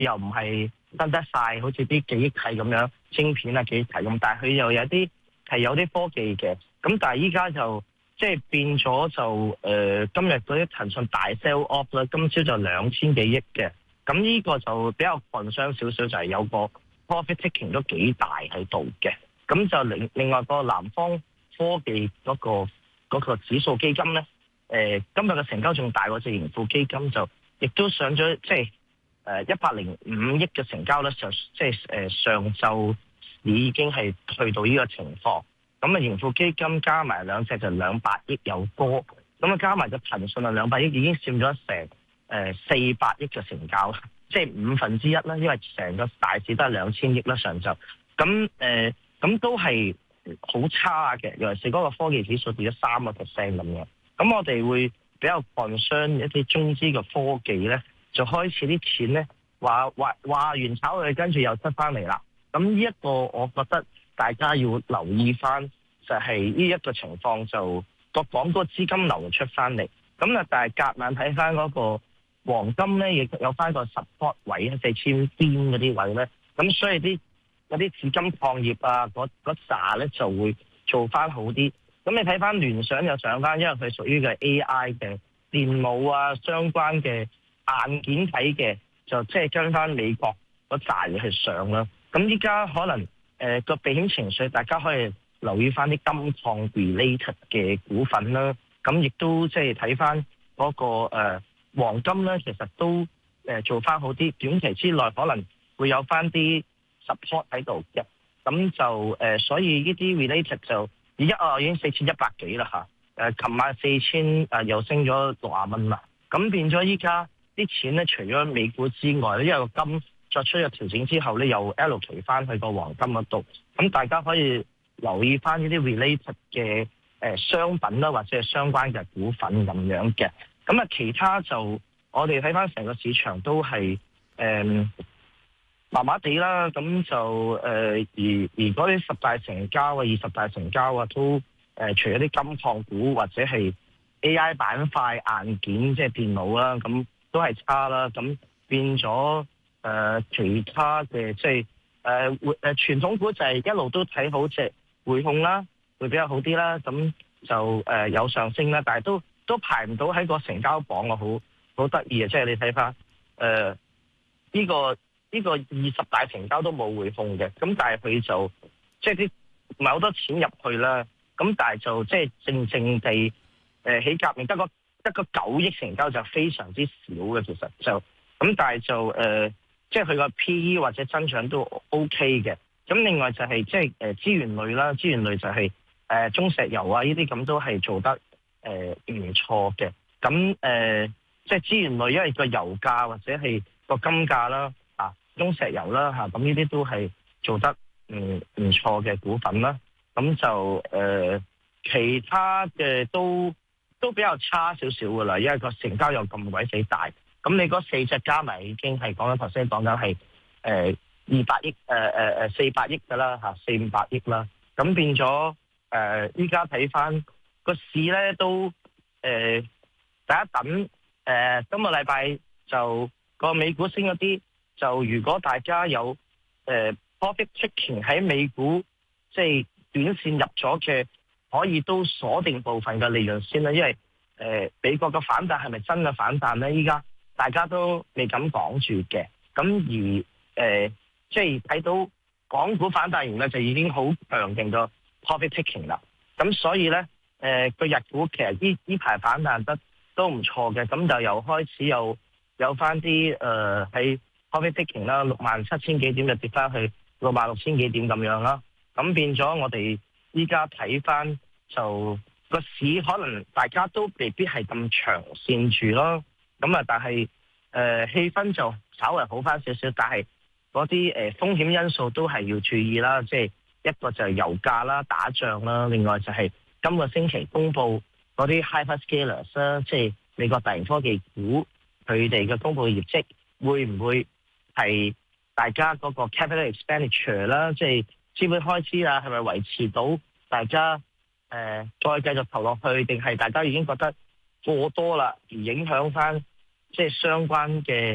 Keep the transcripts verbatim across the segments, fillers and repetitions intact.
又唔係得得晒，好似啲記憶體咁樣晶片啊記憶體咁，但係佢又有啲係有啲科技嘅。咁但係依家就即係變咗就誒、呃、今日嗰啲騰訊大 sell off 啦，今朝就兩千幾億嘅。咁呢個就比較 concern 少少，就係有個 profit taking 都幾大喺度嘅。咁就另另外個南方科技嗰、嗰個嗰個指數基金咧，誒、呃、今日嘅成交仲大過隻盈富基金，就亦都上咗即係誒一百零五億嘅成交咧，就即係誒上晝已經係去到呢個情況。咁啊盈富基金加埋兩隻就兩百億有多，咁啊加埋個騰訊啊兩百億已經佔咗成誒四百億嘅成交，即係五分之一啦。因為成個大市都係兩千億啦上晝，咁誒咁都係好差嘅，尤其是嗰個科技指數跌咗三個 percent 咁樣。咁我哋會比較 concern 一啲中資嘅科技咧，就開始啲錢咧話話話完炒佢，跟住又出翻嚟啦。咁呢一個我覺得大家要留意翻，就係呢一個情況，就個港個資金流出翻嚟。咁啊，但係夾硬睇翻嗰個黃金咧，亦有翻個 support 位喺四千邊嗰啲位咧。咁所以啲嗰啲紫金礦業啊，嗰嗰扎咧就會做翻好啲。咁你睇翻聯想又上翻，因為佢屬於嘅 A I 嘅電腦啊相關嘅硬件體嘅，就即係跟翻美國嗰扎嘢去上啦。咁依家可能誒個、呃、避險情緒，大家可以留意翻啲金礦 related 嘅股份啦。咁亦都即係睇翻嗰個、呃、黃金咧，其實都誒、呃、做翻好啲。短期之內可能會有翻啲 support 喺度嘅。咁就誒、呃，所以呢啲 related 就而家啊已經四千一百幾啦嚇。誒，琴晚四千誒又升咗六十蚊啦。咁變咗依家啲錢咧，除咗美股之外咧，因為個金作出咗調整之後咧，又 allocate 翻去個黃金嗰度。咁大家可以留意翻呢啲 related 嘅誒商品啦，或者係相關嘅股份咁樣嘅。咁啊，其他就我哋睇翻成個市場都係誒麻麻地啦。咁就誒、呃、而而嗰啲十大成交啊、二十大成交啊，都誒、呃、除咗啲金礦股或者係 A I 板塊硬件，即係電腦啦，咁都係差啦。咁變咗誒、呃、其他嘅即係誒匯誒傳統股就係一路都睇好隻匯控啦，會比較好啲啦。咁就誒、呃、有上升啦，但係都都排唔到喺個成交榜啊，好好得意啊！即係你睇翻誒呢個呢個二十大成交都冇匯控嘅，咁但係佢就即係啲唔係好多錢入去啦。咁但係就即係靜靜地誒、呃、起革命得個得個九億成交就非常之少嘅，其實就咁，但係就誒、呃、即係佢個 P E 或者增長都 OK 嘅。咁另外就係、是、即係誒資源類啦，資源類就係、是、誒、呃、中石油啊呢啲咁都係做得誒唔錯嘅。咁誒、呃、即係資源類，因為個油價或者係個金價啦，啊中石油啦嚇，咁呢啲都係做得唔唔錯嘅股份啦。咁就誒、呃、其他嘅都都比較差少少噶啦，因為個成交又咁鬼死大。咁你嗰四隻加埋已經係講緊頭先講緊係誒二百億誒誒誒四百億噶啦嚇，四五百億啦。咁變咗誒依家睇翻個市咧都誒、呃、大家等誒、呃、今個禮拜就個美股升一啲，就如果大家有誒、呃、profit taking 喺美股即係。短線入咗嘅可以都鎖定部分嘅利潤先啦，因為誒、呃、美國嘅反彈係咪真嘅反彈咧？依家大家都未敢講住嘅。咁而誒即係睇到港股反彈完咧，就已經好強勁嘅 profit taking 啦。咁所以咧誒個日股其實呢呢排反彈得都唔錯嘅，咁就又開始有有翻啲誒喺 profit taking 啦，六萬七千幾點就跌翻去六萬六千幾點咁樣啦。咁變咗我哋依家睇翻就個市可能大家都未必係咁長線住咯。咁啊，但係誒氣氛就稍微好翻少少，但係嗰啲誒風險因素都係要注意啦。即係一個就係油價啦、打仗啦，另外就係今個星期公布嗰啲 hyperscalers 啦，即係美國大型科技股佢哋嘅公布業績會唔會係大家嗰個 capital expenditure 啦，即係資本開支啊，係咪維持到大家誒、呃、再繼續投落去，定係大家已經覺得過多啦，而影響翻即係相關嘅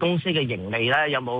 公司嘅盈利咧有冇